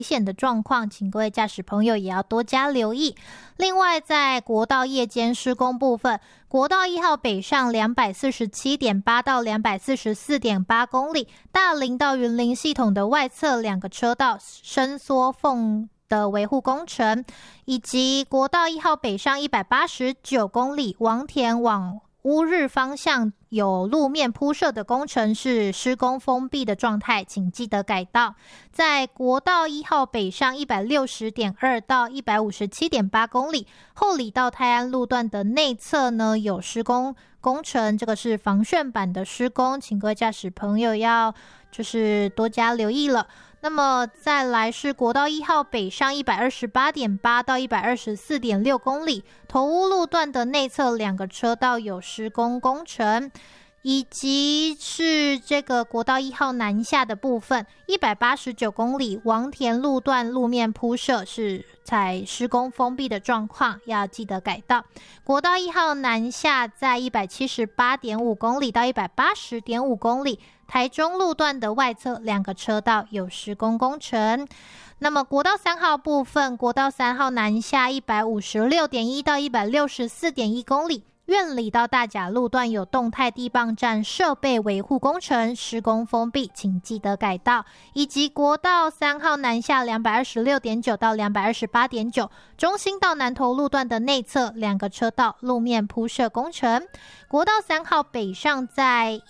险的状况，请各位驾驶朋友也要多加留意。另外，在国道夜间施工部分，国道1号北上 247.8 到 244.8 公里，大林到云林系统的外侧2个车道伸缩缝的维护工程，以及国道1号北上189公里，王田往乌日方向有路面铺设的工程是施工封闭的状态，请记得改道。在国道1号北上 160.2 到 157.8 公里，后里到泰安路段的内侧呢有施工工程，这个是防楦板的施工，请各位驾驶朋友要多加留意了。那么再来是国道1号北上 128.8 到 124.6 公里，头屋路段的内侧2个车道有施工工程，以及是这个国道1号南下的部分189公里，王田路段路面铺设是采施工封闭的状况，要记得改道。国道1号南下在 178.5 公里到 180.5 公里，台中路段的外侧2个车道有施工工程。那么国道3号部分，国道3号南下 156.1 到 164.1 公里，苑里到大甲路段有动态地磅站设备维护工程，施工封闭，请记得改道。以及国道3号南下 226.9 到 228.9， 中兴到南投路段的内侧2个车道路面铺设工程。国道3号北上在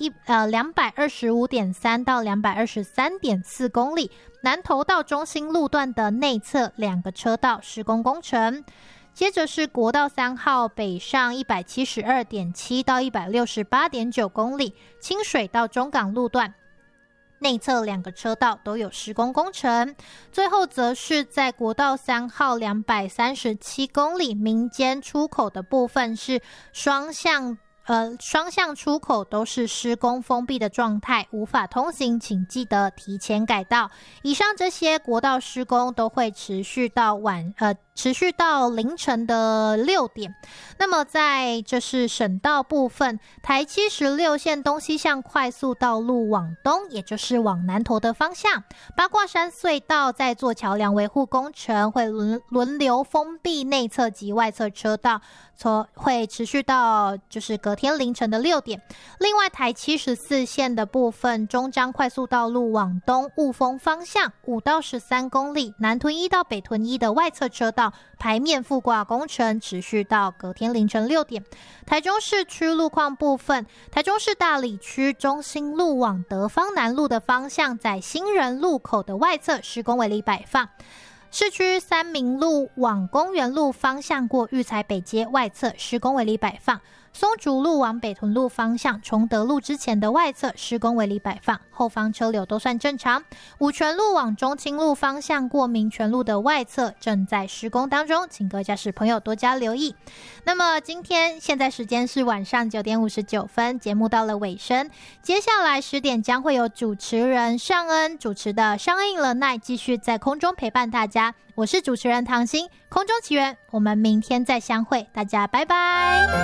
225.3 到 223.4 公里，南投到中兴路段的内侧2个车道施工工程。接着是国道3号北上 172.7 到 168.9 公里，清水到中港路段内侧2个车道都有施工工程。最后则是在国道3号237公里，民间出口的部分是双向出口都是施工封闭的状态，无法通行，请记得提前改道。以上这些国道施工都会持续到凌晨的6点。那么在这是省道部分，台76线东西向快速道路往东，也就是往南投的方向，八卦山隧道在做桥梁维护工程，会轮流封闭内侧及外侧车道，会持续到隔天凌晨的6点。另外台74线的部分，中彰快速道路往东雾峰方向5到13公里，南屯1到北屯1的外侧车道排面覆挂工程持续到隔天凌晨6点。台中市区路况部分，台中市大里区中兴路往德芳南路的方向，在新人路口的外侧施工围篱摆放。市区三民路往公园路方向过育才北街外侧施工围篱摆放，松竹路往北屯路方向崇德路之前的外侧施工围篱摆放，后方车流都算正常。五权路往中清路方向过民权路的外侧正在施工当中，请各位驾驶朋友多加留意。那么现在时间是晚上9点59分，节目到了尾声，接下来10点将会有主持人尚恩主持的尚恩 in the night 继续在空中陪伴大家。我是主持人唐心，空中奇缘，我们明天再相会，大家拜拜。